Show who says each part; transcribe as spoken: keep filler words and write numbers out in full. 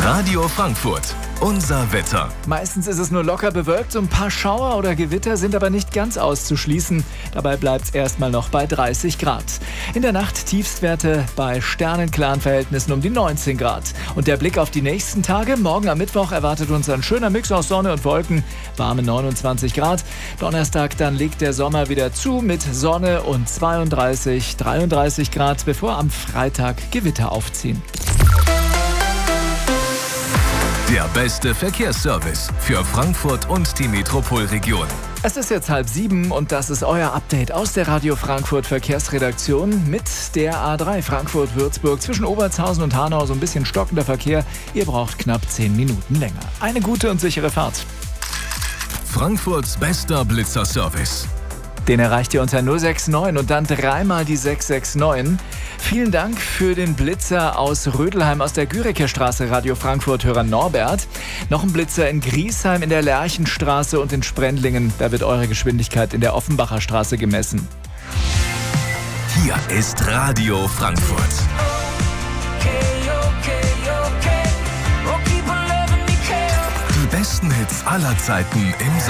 Speaker 1: Radio Frankfurt, unser Wetter.
Speaker 2: Meistens ist es nur locker bewölkt, so ein paar Schauer oder Gewitter sind aber nicht ganz auszuschließen. Dabei bleibt es erstmal noch bei dreißig Grad. In der Nacht Tiefstwerte bei sternenklaren Verhältnissen um die neunzehn Grad. Und der Blick auf die nächsten Tage. Morgen am Mittwoch erwartet uns ein schöner Mix aus Sonne und Wolken, warme neunundzwanzig Grad. Donnerstag dann legt der Sommer wieder zu mit Sonne und zweiunddreißig, dreiunddreißig Grad, bevor am Freitag Gewitter aufziehen.
Speaker 1: Der beste Verkehrsservice für Frankfurt und die Metropolregion.
Speaker 2: Es ist jetzt halb sieben und das ist euer Update aus der Radio Frankfurt Verkehrsredaktion mit der A drei Frankfurt-Würzburg zwischen Obertshausen und Hanau. So ein bisschen stockender Verkehr. Ihr braucht knapp zehn Minuten länger. Eine gute und sichere Fahrt.
Speaker 1: Frankfurts bester Blitzerservice.
Speaker 2: Den erreicht ihr unter null sechs neun und dann dreimal die sechs sechs neun. Vielen Dank für den Blitzer aus Rödelheim aus der Gürecker Straße, Radio Frankfurt-Hörer Norbert. Noch ein Blitzer in Griesheim in der Lerchenstraße und in Sprendlingen. Da wird eure Geschwindigkeit in der Offenbacher Straße gemessen.
Speaker 1: Hier ist Radio Frankfurt. Die besten Hits aller Zeiten im